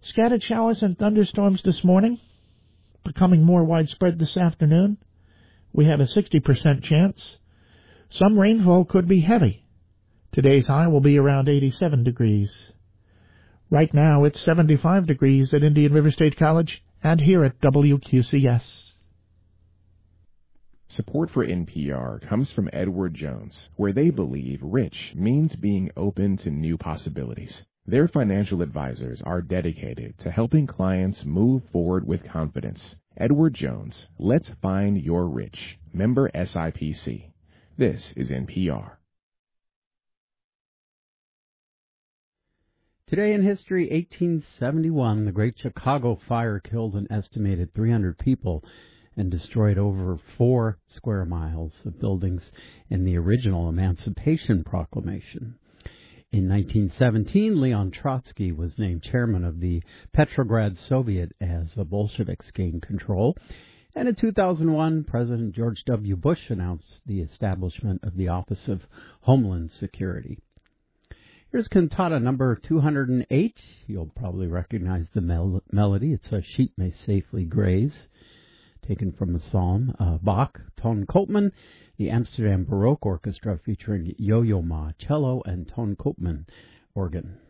Scattered showers and thunderstorms this morning, becoming more widespread this afternoon. We have a 60% chance. Some rainfall could be heavy. Today's high will be around 87 degrees. Right now it's 75 degrees at Indian River State College and here at WQCS. Support for NPR comes from Edward Jones, where they believe rich means being open to new possibilities. Their financial advisors are dedicated to helping clients move forward with confidence. Edward Jones, let's find your rich. Member SIPC. This is NPR. Today in history, 1871, the Great Chicago Fire killed an estimated 300 people and destroyed over 4 square miles of buildings in the original Emancipation Proclamation. In 1917, Leon Trotsky was named chairman of the Petrograd Soviet as the Bolsheviks gained control. And in 2001, President George W. Bush announced the establishment of the Office of Homeland Security. Here's cantata number 208. You'll probably recognize the melody. It's A Sheep May Safely Graze, taken from the psalm. Bach, Ton Koopman, the Amsterdam Baroque Orchestra featuring Yo-Yo Ma, cello, and Ton Koopman, organ.